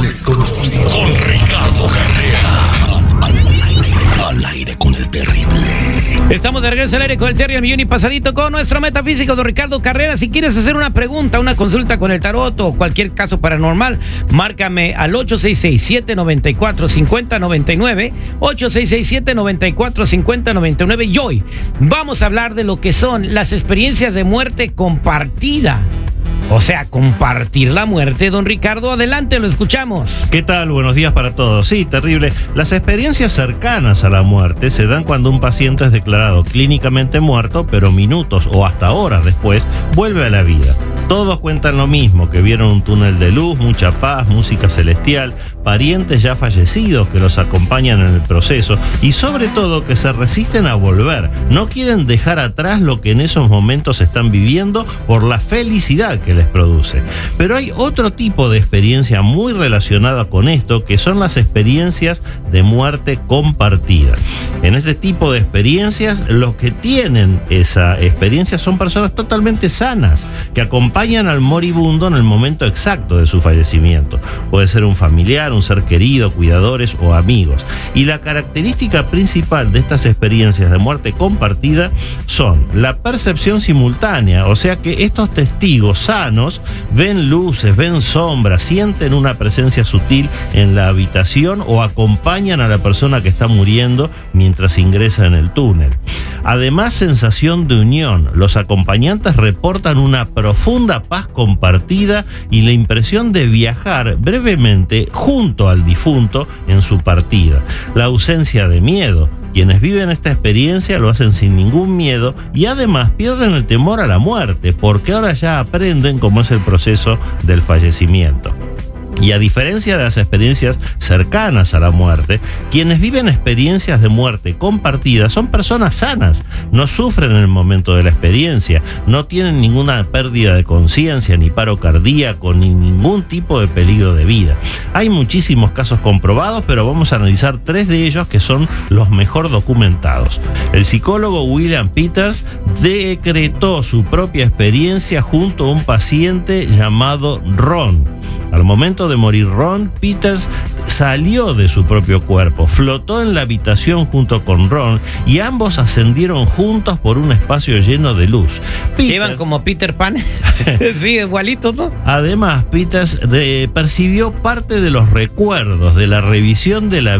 desconocido. Con Ricardo Carrera. Al aire con el terrible. Estamos de regreso al aire con el Terry al millón y pasadito con nuestro metafísico don Ricardo Carrera. Si quieres hacer una pregunta, una consulta con el tarot o cualquier caso paranormal, márcame al 866-794-5099, 866-794-5099. Y hoy vamos a hablar de lo que son las experiencias de muerte compartida. O sea, compartir la muerte, don Ricardo. Adelante, lo escuchamos. ¿Qué tal? Buenos días para todos. Sí, terrible. Las experiencias cercanas a la muerte se dan cuando un paciente es declarado clínicamente muerto, pero minutos o hasta horas después vuelve a la vida. Todos cuentan lo mismo, que vieron un túnel de luz, mucha paz, música celestial, parientes ya fallecidos que los acompañan en el proceso y sobre todo que se resisten a volver. No quieren dejar atrás lo que en esos momentos están viviendo por la felicidad que les produce. Pero hay otro tipo de experiencia muy relacionada con esto, que son las experiencias de muerte compartida. En este tipo de experiencias, los que tienen esa experiencia son personas totalmente sanas, que acompañan al moribundo en el momento exacto de su fallecimiento. Puede ser un familiar, un ser querido, cuidadores o amigos. Y la característica principal de estas experiencias de muerte compartida son la percepción simultánea, o sea que estos testigos sanos ven luces, ven sombras, sienten una presencia sutil en la habitación o acompañan a la persona que está muriendo mientras ingresa en el túnel. Además, sensación de unión. Los acompañantes reportan una profunda paz compartida y la impresión de viajar brevemente junto al difunto en su partida. La ausencia de miedo. Quienes viven esta experiencia lo hacen sin ningún miedo y además pierden el temor a la muerte, porque ahora ya aprenden cómo es el proceso del fallecimiento. Y a diferencia de las experiencias cercanas a la muerte, quienes viven experiencias de muerte compartidas son personas sanas, no sufren en el momento de la experiencia, no tienen ninguna pérdida de conciencia, ni paro cardíaco, ni ningún tipo de peligro de vida. Hay muchísimos casos comprobados, pero vamos a analizar 3 de ellos que son los mejor documentados. El psicólogo William Peters decretó su propia experiencia junto a un paciente llamado Ron. Al momento de morir Ron, Peters salió de su propio cuerpo, flotó en la habitación junto con Ron y ambos ascendieron juntos por un espacio lleno de luz. Iban como Peter Pan. Sí, igualito, ¿no? Además, Peters percibió parte de los recuerdos de la revisión de la